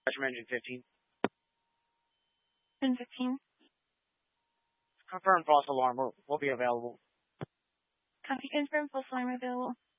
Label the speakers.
Speaker 1: from engine 15.
Speaker 2: And 15.
Speaker 1: Confirm false alarm. We'll be available.
Speaker 2: Copy confirm, false alarm available.